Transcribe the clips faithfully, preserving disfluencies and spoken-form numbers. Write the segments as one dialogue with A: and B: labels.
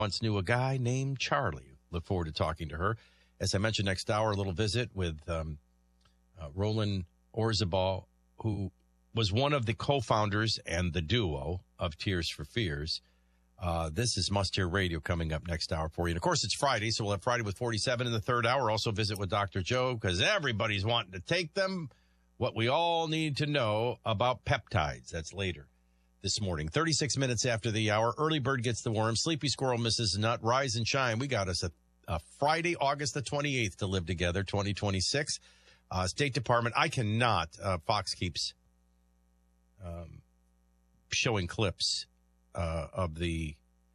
A: once knew a guy named Charlie. Look forward to talking to her. As I mentioned, next hour, a little visit with um, uh, Roland Orzabal, who was one of the co-founders and the duo of Tears for Fears. Uh, this is Must Hear Radio coming up next hour for you. And, of course, it's Friday, so we'll have Friday with forty-seven in the third hour. Also visit with Doctor Joe because everybody's wanting to take them. What we all need to know about peptides. That's later this morning. thirty-six minutes after the hour. Early bird gets the worm. Sleepy squirrel misses the nut. Rise and shine. We got us a, a Friday, August the twenty-eighth to live together, twenty twenty-six. Uh, State Department. I cannot. Uh, Fox keeps um, showing clips uh, of the,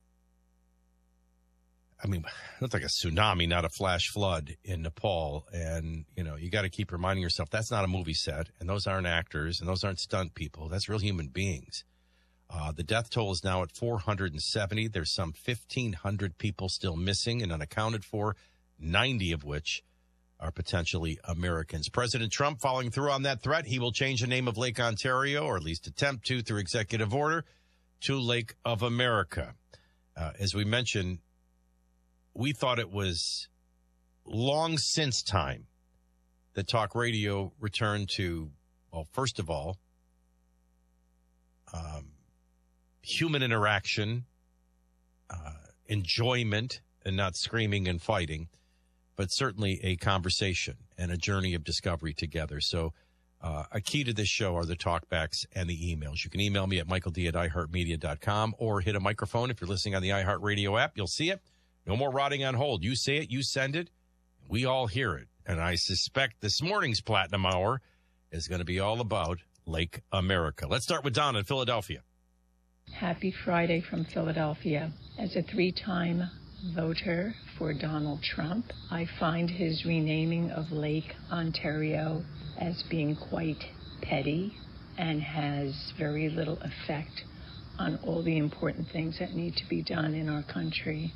A: I mean, it looked like a tsunami, not a flash flood in Nepal. And, you know, you got to keep reminding yourself that's not a movie set, and those aren't actors, and those aren't stunt people. That's real human beings. Uh, the death toll is now at four hundred seventy. There's some fifteen hundred people still missing and unaccounted for, ninety of which are potentially Americans. President Trump following through on that threat. He will change the name of Lake Ontario, or at least attempt to through executive order, to Lake of America. Uh, as we mentioned, we thought it was long since time that talk radio returned to, well, first of all, um, human interaction, uh, enjoyment, and not screaming and fighting, but certainly a conversation and a journey of discovery together. So uh, a key to this show are the talkbacks and the emails. You can email me at michael d at i heart media dot com or hit a microphone. If you're listening on the iHeartRadio app, you'll see it. No more rotting on hold. You say it, you send it, we all hear it. And I suspect this morning's Platinum Hour is going to be all about Lake America. Let's start with Donna in Philadelphia.
B: Happy Friday from Philadelphia. As a three-time voter for Donald Trump, I find his renaming of Lake Ontario as being quite petty and has very little effect on all the important things that need to be done in our country.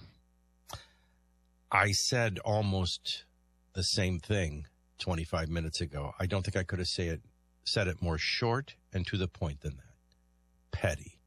A: I said almost the same thing twenty-five minutes ago. I don't think I could have say it, said it more short and to the point than that. Petty.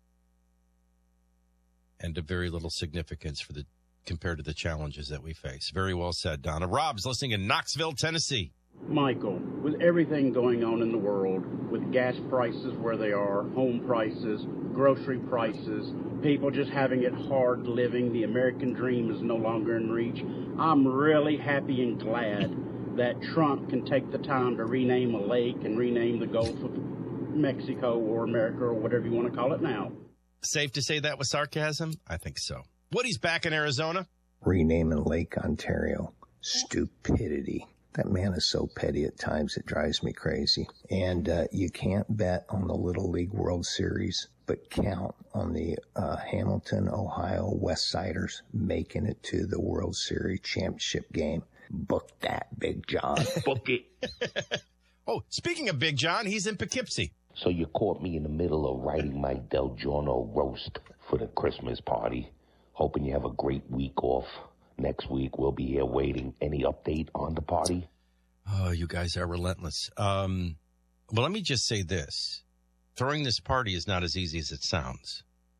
A: And of very little significance for the compared to the challenges that we face. Very well said, Donna. Rob's listening in Knoxville, Tennessee.
C: Michael, with everything going on in the world, with gas prices where they are, home prices, grocery prices, people just having it hard living, the American dream is no longer in reach, I'm really happy and glad that Trump can take the time to rename a lake and rename the Gulf of Mexico or America or whatever you want to call it now.
A: Safe to say that was sarcasm? I think so. Woody's back in Arizona.
D: Renaming Lake Ontario. Stupidity. That man is so petty at times, it drives me crazy. And uh, you can't bet on the Little League World Series, but count on the uh, Hamilton, Ohio West Siders making it to the World Series championship game. Book that, Big John. Book it.
A: Oh, speaking of Big John, he's in Poughkeepsie.
E: So you caught me in the middle of writing my Del Giorno roast for the Christmas party. Hoping you have a great week off. Next week, we'll be here waiting. Any update on the party?
A: Oh, you guys are relentless. Um, well, let me just say this. Throwing this party is not as easy as it sounds.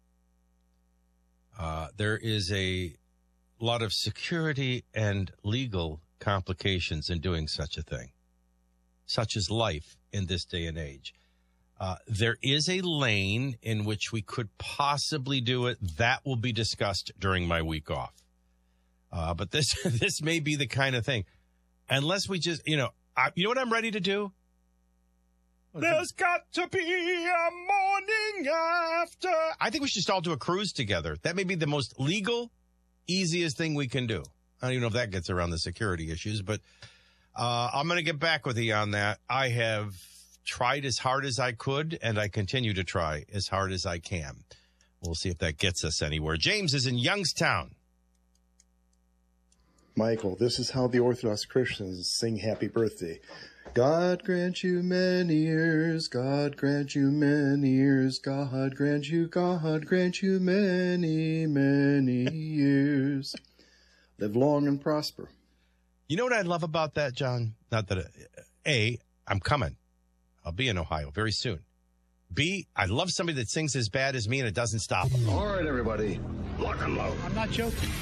A: Uh, there is a lot of security and legal complications in doing such a thing, such as life in this day and age. Uh, there is a lane in which we could possibly do it. That will be discussed during my week off. Uh, but this this may be the kind of thing. Unless we just, you know, I, you know what I'm ready to do? There's got to be a morning after. I think we should just all do a cruise together. That may be the most legal, easiest thing we can do. I don't even know if that gets around the security issues, but uh, I'm going to get back with you on that. I have tried as hard as I could, and I continue to try as hard as I can. We'll see if that gets us anywhere. James is in Youngstown.
F: Michael, this is how the Orthodox Christians sing happy birthday. God grant you many years, God grant you many years, God grant you, God grant you many, many years. Live long and prosper.
A: You know what I love about that, John? Not that, uh, A, I'm coming. I'll be in Ohio very soon. B, I love somebody that sings as bad as me and it doesn't stop them.
G: All right, everybody. Lock and load.
H: I'm not joking.